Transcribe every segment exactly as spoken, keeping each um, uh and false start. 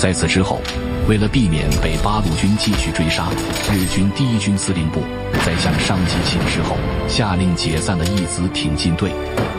在此之后，为了避免被八路军继续追杀，日军第一军司令部在向上级请示后，下令解散了义子挺进队。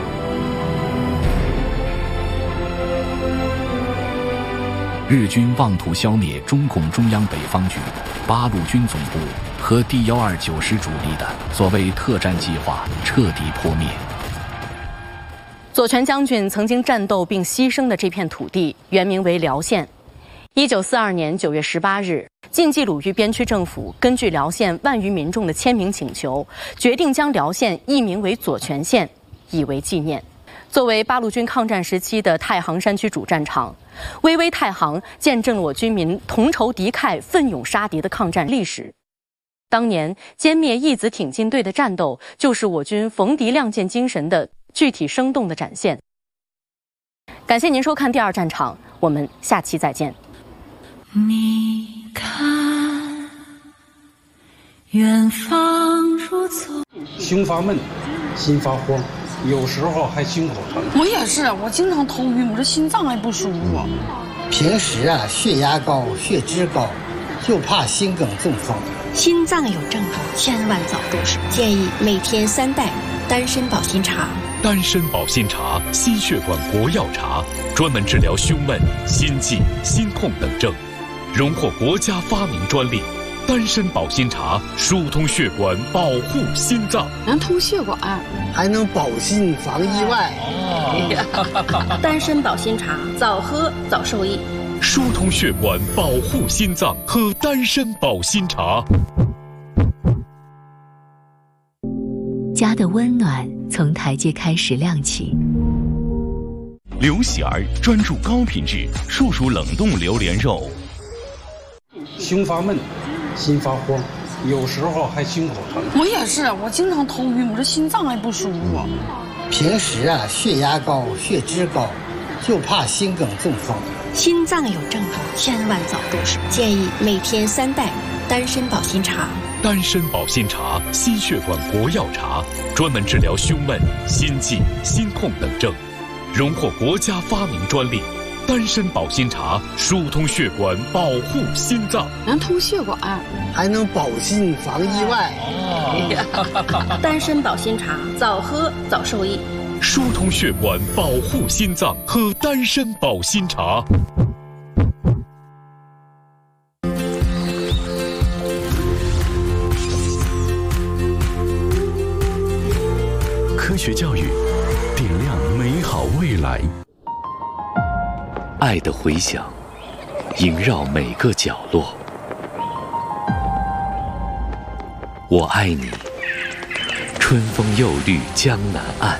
日军妄图消灭中共中央北方局、八路军总部和第一二九师主力的所谓特战计划彻底破灭。 左权将军曾经战斗并牺牲的这片土地原名为辽县。一九四二年九月十八日，晋冀鲁豫边区政府根据辽县万余民众的签名请求，决定将辽县易名为左权县，以为纪念。作为八路军抗战时期的太行山区主战场，巍巍太行见证了我军民同仇敌忾、奋勇杀敌的抗战历史。当年歼灭义子挺进队的战斗，就是我军逢敌亮剑精神的具体生动的展现。感谢您收看第二战场，我们下期再见。 你看，远方如走， 胸发闷，心发慌，有时候还心口疼。 我也是，我经常头晕，我这心脏还不舒服。 平时啊，血压高，血脂高，就怕心梗中风。 心脏有症状，千万早重视。建议每天三袋丹参保心茶。 丹参保心茶，心血管国药茶，专门治疗胸闷、心悸、心痛等症，荣获国家发明专利。丹参保心茶疏通血管，保护心脏， 能通血管， 还能保心防意外。 哦、丹参保心茶，早喝早受益。 疏通血管，保护心脏，喝丹参保心茶。 家的温暖从台阶开始亮起。 刘喜儿专注高品质树薯冷冻榴莲肉。 胸发闷，心发慌，有时候还心口疼。 我也是，我经常头晕，我这心脏还不舒服。 平时啊，血压高，血脂高，就怕心梗中风。 心脏有症状，千万早重视。建议每天三袋丹参保心茶。 丹参保心茶，心血管国药茶，专门治疗胸闷、心悸、心痛等症，荣获国家发明专利。丹参保心茶疏通血管，保护心脏， 能通血管， 还能保心防意外。 哦、丹参保心茶，早喝早受益。 疏通血管，保护心脏，喝丹参保心茶。 科学教育，点亮美好未来。 爱的回响萦绕每个角落。我爱你，春风又绿江南岸。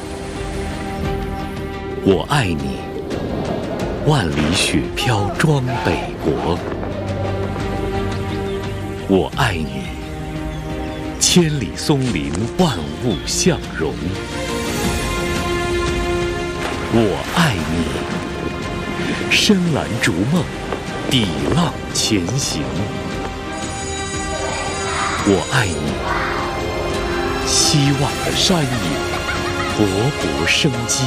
我爱你，万里雪飘庄北国。我爱你，千里松林万物相融。我爱你，深蓝逐梦，抵浪前行。我爱你，希望的山野，勃勃生机。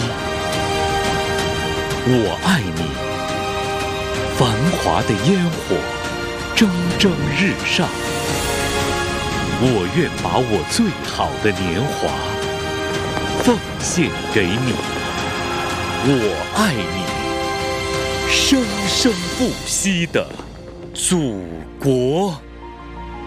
我爱你，繁华的烟火，蒸蒸日上。我愿把我最好的年华奉献给你。我爱你，生生不息的祖国。